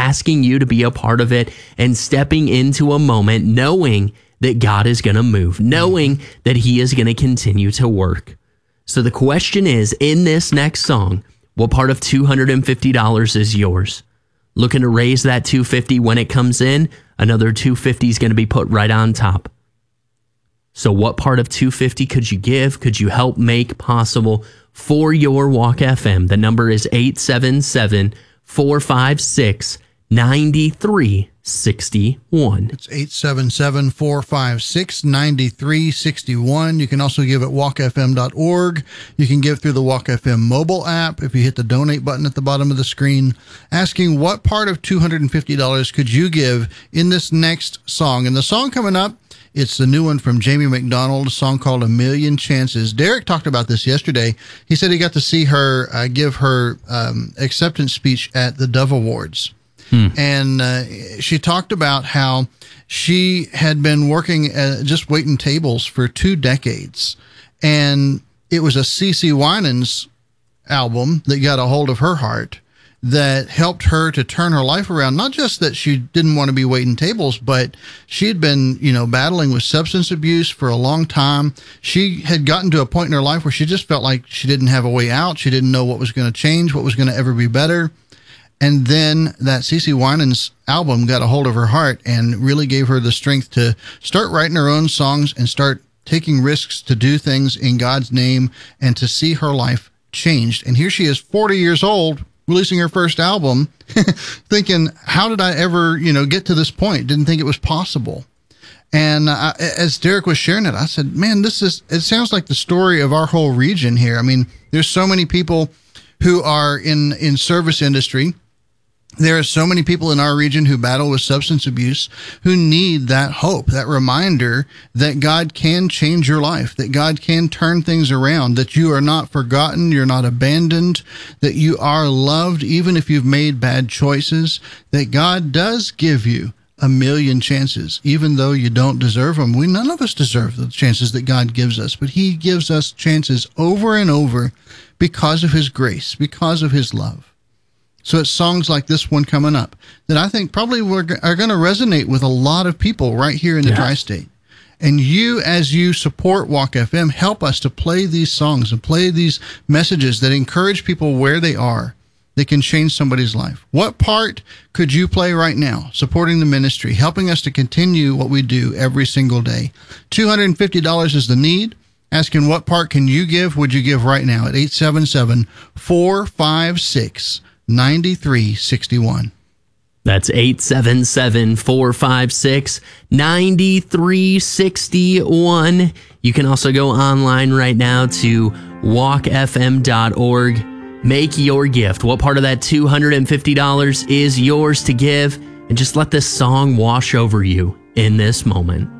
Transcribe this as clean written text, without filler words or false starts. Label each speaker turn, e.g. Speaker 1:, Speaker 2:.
Speaker 1: asking you to be a part of it and stepping into a moment knowing that God is going to move, knowing that he is going to continue to work. So the question is, in this next song, what part of $250 is yours? Looking to raise that $250 when it comes in, another $250 is going to be put right on top. So what part of $250 could you give? Could you help make possible for your Walk FM? The number is 877-456-9361.
Speaker 2: It's 877-456-9361. You can also give at walkfm.org. You can give through the Walk FM mobile app if you hit the donate button at the bottom of the screen. Asking what part of $250 could you give in this next song? And the song coming up, it's the new one from Jamie McDonald, a song called A Million Chances. Derek talked about this yesterday. He said he got to see her give her acceptance speech at the Dove Awards. And she talked about how she had been working just waiting tables for 2 decades. And it was a CeCe Winans album that got a hold of her heart that helped her to turn her life around. Not just that she didn't want to be waiting tables, but she had been, battling with substance abuse for a long time. She had gotten to a point in her life where she just felt like she didn't have a way out. She didn't know what was going to change, what was going to ever be better. And then that CeCe Winans album got a hold of her heart and really gave her the strength to start writing her own songs and start taking risks to do things in God's name and to see her life changed. And here she is, 40 years old, releasing her first album, thinking, how did I ever, get to this point? Didn't think it was possible. And as Derek was sharing it, I said, man, it sounds like the story of our whole region here. I mean, there's so many people who are in service industry. There are so many people in our region who battle with substance abuse who need that hope, that reminder that God can change your life, that God can turn things around, that you are not forgotten, you're not abandoned, that you are loved even if you've made bad choices, that God does give you a million chances, even though you don't deserve them. None of us deserve the chances that God gives us, but he gives us chances over and over because of his grace, because of his love. So it's songs like this one coming up that I think probably are going to resonate with a lot of people right here in the Tri-State. And you, as you support Walk FM, help us to play these songs and play these messages that encourage people where they are, that can change somebody's life. What part could you play right now, supporting the ministry, helping us to continue what we do every single day? $250 is the need. Asking what part can you give, would you give right now at 877-456-9361.
Speaker 1: That's 877-456-9361. You can also go online right now to walkfm.org. Make your gift. What part of that $250 is yours to give? And just let this song wash over you in this moment.